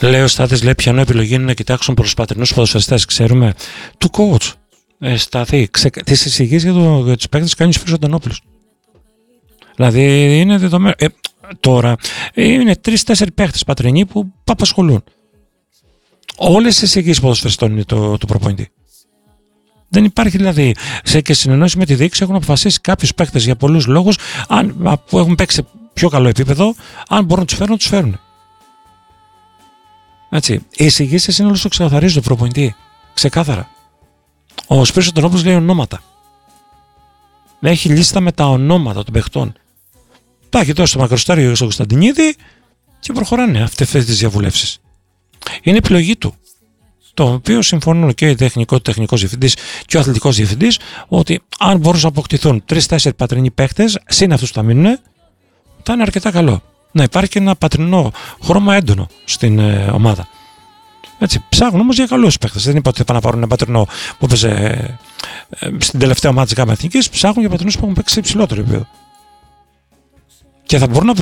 Λέει ο Στάθης, λέει πιανό επιλογή είναι να κοιτάξουν προς πατρινούς ποδοσφαιριστές. Ξέρουμε του coach. Στάθη, τις εισηγήσεις για τους παίκτες κάνει ο Σπύρος Αντωνόπουλος. Δηλαδή είναι δεδομένο. Τώρα είναι 3-4 παίκτες πατρινοί που απασχολούν. Όλες τις εισηγήσεις ποδοσφαιριστών είναι του προπονητή. Δεν υπάρχει δηλαδή και συνεννόηση με τη διοίκηση. Έχουν αποφασίσει κάποιους παίκτες για πολλούς λόγους που έχουν παίξει σε πιο καλό επίπεδο, αν μπορούν να τους φέρουν, να τους φέρουν. Έτσι. Οι εισηγήσεις είναι όλες το ξεκαθαρίζουν το προπονητή. Ξεκάθαρα. Ο Σπύρος Αντωνόπουλος λέει ονόματα. Έχει λίστα με τα ονόματα των παιχτών. Τα έχει δώσει στο Μακροστάριο στον Κωνσταντινίδη και προχωράνε αυτές τις διαβουλεύσεις. Είναι επιλογή του. Το οποίο συμφωνούν και ο τεχνικός διευθυντής και ο αθλητικός διευθυντής ότι αν μπορούσαν να αποκτηθούν 3-4 πατρινοί παίχτες, συν αυτούς που θα μείνουν, θα είναι αρκετά καλό. Να υπάρχει και ένα πατρινό χρώμα έντονο στην ομάδα. Έτσι, ψάχνουν όμως για καλούς παίχτες. Δεν είπα ότι θα πάνε να πάρουν ένα πατρινό που έπαιζε στην τελευταία ομάδα της ΓΑΜΑ Εθνικής. Ψάχνουν για πατρινούς που έχουν παίξει σε υψηλότερο επίπεδο. Και θα μπορούν να